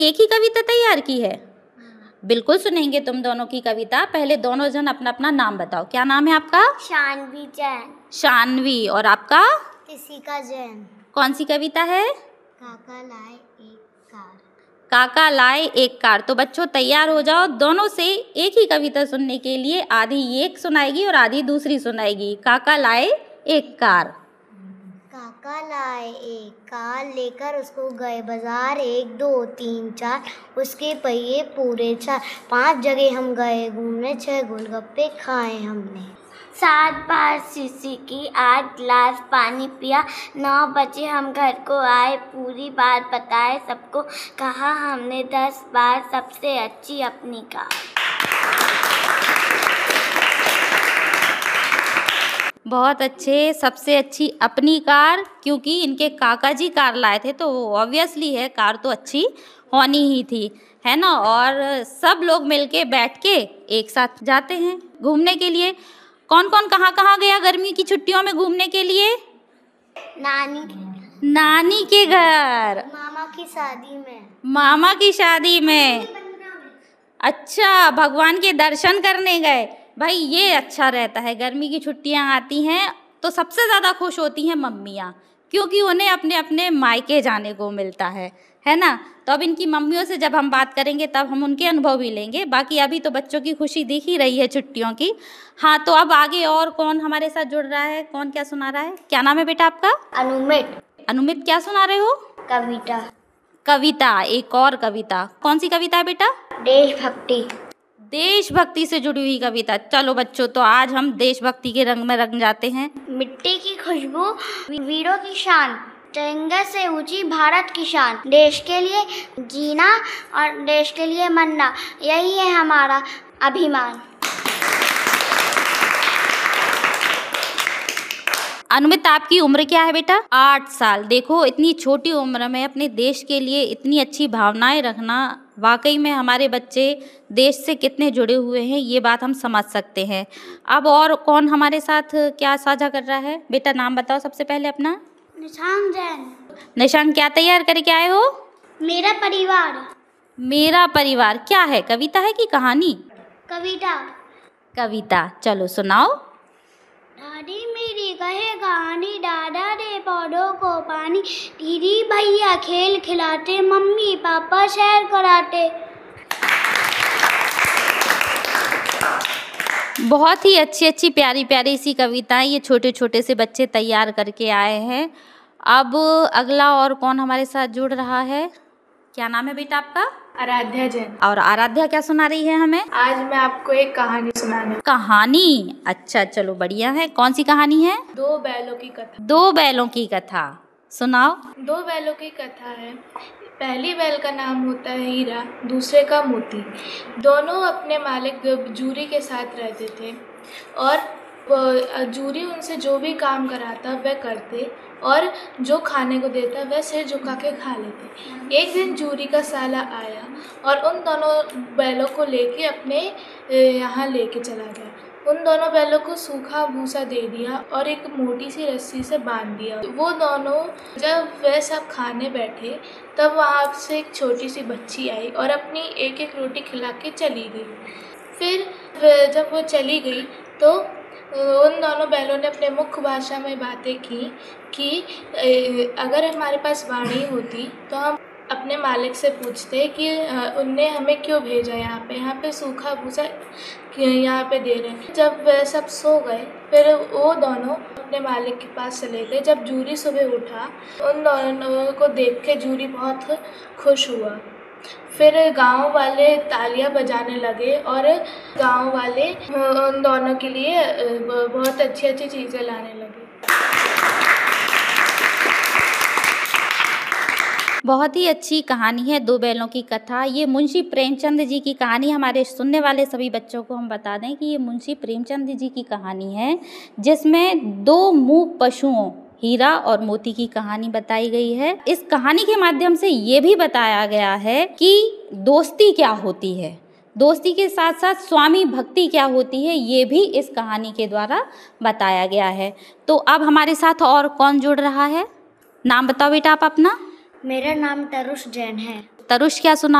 एक ही कविता तैयार की है? बिल्कुल सुनेंगे तुम दोनों की कविता। पहले दोनों जन अपना अपना नाम बताओ। क्या नाम है आपका? शानवी जैन। शानवी। और आपका? ऋषिका जैन। कौन सी कविता है? काका लाए एक कार। काका लाए एक कार। तो बच्चों तैयार हो जाओ, दोनों से एक ही कविता सुनने के लिए। आधी एक सुनाएगी और आधी दूसरी सुनाएगी। काका लाए एक कार। काका लाए एक कार, लेकर उसको गए बाजार, 1 2 3 4 उसके पहिए पूरे 4। 5 जगह हम गए घूमने, 6 गोलगप्पे खाए हमने। 7 बार शीशी की, 8 गिलास पानी पिया, 9 बजे हम घर को आए, पूरी बात बताए सबको, कहा हमने 10 बार सबसे अच्छी अपनी कार। बहुत अच्छे। सबसे अच्छी अपनी कार, क्योंकि इनके काका जी कार लाए थे तो ऑब्वियसली है कार तो अच्छी होनी ही थी, है ना। और सब लोग मिलके बैठ के एक साथ जाते हैं घूमने के लिए। कौन कौन कहाँ कहाँ गया गर्मी की छुट्टियों में घूमने के लिए? नानी के घर, मामा की शादी में। मामा की शादी में। अच्छा, भगवान के दर्शन करने गए। भाई ये अच्छा रहता है, गर्मी की छुट्टियां आती हैं तो सबसे ज़्यादा खुश होती हैं मम्मियाँ, क्योंकि उन्हें अपने अपने मायके जाने को मिलता है ना। तो अब इनकी मम्मियों से जब हम बात करेंगे तब हम उनके अनुभव भी लेंगे। बाकी अभी तो बच्चों की खुशी दिख ही रही है छुट्टियों की। हाँ, तो अब आगे और कौन हमारे साथ जुड़ रहा है? कौन क्या सुना रहा है? क्या नाम है बेटा आपका? अनुमित। अनुमित, क्या सुना रहे हो? कविता। कविता, एक और कविता। कौन सी कविता है बेटा? देशभक्ति। देशभक्ति से जुड़ी हुई कविता। चलो बच्चों, तो आज हम देशभक्ति के रंग में रंग जाते हैं। मिट्टी की खुशबू, वीरों की शान, तिरंगे से ऊंची भारत की शान, देश के लिए जीना और देश के लिए मरना, यही है हमारा अभिमान। अनुमित, आपकी उम्र क्या है बेटा? 8 साल। देखो, इतनी छोटी उम्र में अपने देश के लिए इतनी अच्छी भावनाएं रखना, वाकई में हमारे बच्चे देश से कितने जुड़े हुए हैं ये बात हम समझ सकते हैं। अब और कौन हमारे साथ क्या साझा कर रहा है? बेटा नाम बताओ सबसे पहले अपना। निशांत जैन। निशांत, क्या तैयार करके आए हो? मेरा परिवार। मेरा परिवार क्या है? कविता है कि कहानी? कविता। कविता, चलो सुनाओ। दादी मेरी कहे कहानी, दादा दे पौधों को पानी, दीदी भैया खेल खिलाते, मम्मी पापा सैर कराते। बहुत ही अच्छी अच्छी प्यारी प्यारी सी कविताएं ये छोटे छोटे से बच्चे तैयार करके आए हैं। अब अगला और कौन हमारे साथ जुड़ रहा है? क्या नाम है बेटा आपका? आराध्या जैन। और आराध्या क्या सुना रही है हमें? आज मैं आपको एक कहानी सुनाने। कहानी? अच्छा, चलो बढ़िया है। कौन सी कहानी है? 2 बैलों की कथा। 2 बैलों की कथा सुनाओ। 2 बैलों की कथा है। पहली बैल का नाम होता है हीरा, दूसरे का मोती। दोनों अपने मालिक जूरी के साथ रहते थे और जूरी उनसे जो भी काम कराता वह करते और जो खाने को देता वह सिर झुका के खा लेते। एक दिन जूरी का साला आया और उन दोनों बैलों को लेके अपने यहाँ लेके चला गया। उन दोनों बैलों को सूखा भूसा दे दिया और एक मोटी सी रस्सी से बांध दिया। वो दोनों जब वह सब खाने बैठे तब वहाँ से एक छोटी सी बच्ची आई और अपनी एक एक रोटी खिला के चली गई। फिर जब वो चली गई तो उन दोनों बैलों ने अपने मुख्य भाषा में बातें की कि अगर हमारे पास वाणी होती तो हम अपने मालिक से पूछते कि उनने हमें क्यों भेजा यहाँ पे सूखा भूसा यहाँ पे दे रहे हैं। जब वह सब सो गए फिर वो दोनों अपने मालिक के पास चले गए। जब जूरी सुबह उठा उन दोनों को देख के जूरी बहुत खुश हुआ। फिर गांव वाले तालियां बजाने लगे और गांव वाले उन दोनों के लिए बहुत अच्छी अच्छी चीज़ें लाने लगे। बहुत ही अच्छी कहानी है 2 बैलों की कथा। ये मुंशी प्रेमचंद जी की कहानी। हमारे सुनने वाले सभी बच्चों को हम बता दें कि ये मुंशी प्रेमचंद जी की कहानी है, जिसमें 2 मूक पशुओं हीरा और मोती की कहानी बताई गई है। इस कहानी के माध्यम से ये भी बताया गया है कि दोस्ती क्या होती है, दोस्ती के साथ साथ स्वामी भक्ति क्या होती है, ये भी इस कहानी के द्वारा बताया गया है। तो अब हमारे साथ और कौन जुड़ रहा है? नाम बताओ बेटा आप अपना। मेरा नाम तरुष जैन है। तरुष क्या सुना